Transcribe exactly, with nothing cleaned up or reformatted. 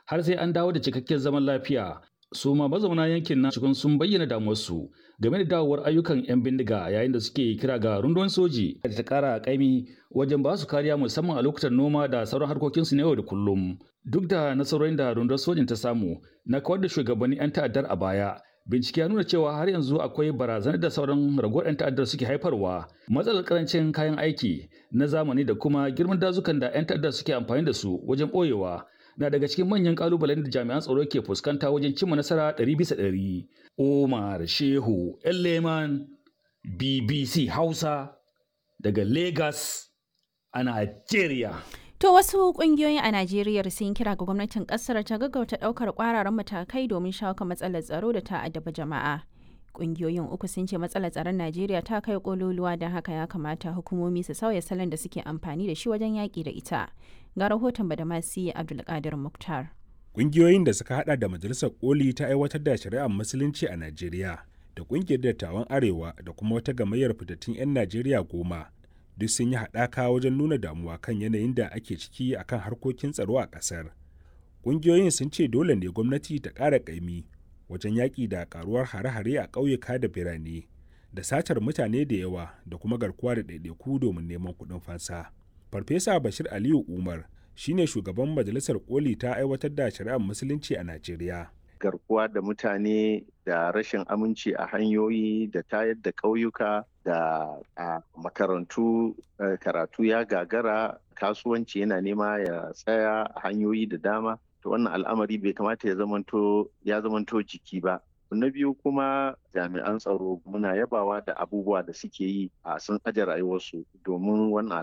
har sai an dawo da cikakken zaman lafiya. Su ma mazauna yankin na cikin sun bayyana damuwarsu game da dawowar ayyukan 'yan bindiga yayin da suke kira ga rundunar soji da ta kara kaimi wajen ba su kariya musamman a lokutan noma da sauran harkokinsu na yau da kullum. Duk da nasarorin da rundunar sojin ta samu na kawar da shugabannin 'yan ta'addar a baya, bincike ya nuna cewa har yanzu akwai barazanar da sauran ragowar 'yan ta'addar suke haifarwa. Matsalar karancin kayan aiki na zamani da kuma girman dazukan da 'yan ta'addar suke amfani da su wajen ɓoyewa na daga cikin manyan kalubalen da jami'an tsaro ke fuskanta wajen cimma nasara ɗari bisa ɗari. Omar Shehu Elleman, B B C Hausa daga Lagos a Najeriya. To wasu kungiyoyi a Najeriya sun kira ga gwamnatin kasar ta gaggauta daukar kwararan matakai domin shawo kan matsalar tsaro da ta addaba jama'a. Kungiyoyin uku sun ce matsalar tsaron Najeriya ta kai kololuwa don haka ya kamata hukumomi su sauya salon da suke amfani da shi wajen yaƙi da ita. Ga rahoton Badamasi Abdulkadir Muktar. Kungiyoyin da suka hada da Majalisar Koli ta aiwatar da shari'ar Musulunci a Najeriya da kungiyar dattawan Arewa da kuma wata gamayyar fitattun 'yan Najeriya goma duk sun yi haɗaka wajen nuna damuwa kan yanayin da ake ciki akan harkokin tsaro a ƙasar. Kungiyoyin sun ce dole ne gwamnati ta ƙara ƙaimi wajen yaƙi da ƙaruwar hare-hare a ƙauyuka da birane da satar mutane da yawa da kuma garkuwa da ɗaiɗaiku domin neman kuɗin fansa. Farfesa Bashir Aliyu Umar shine shugaban Majalisar Koli ta aiwatar da shari'ar Musulunci a Najeriya. Garkuwa da mutane da rashin aminci a hanyoyi da tayar da ƙauyuka da a makarantu karatu ya gagara, kasuwanci yana nema ya tsaya a hanyoyi da dama. To wannan al'amari bai kamata ya zamanto ya zamanto jiki ba. Na biyu kuma jami'an tsaro muna yabawa da abubuwa da suke yi a sun aje rayuwarsu domin wannan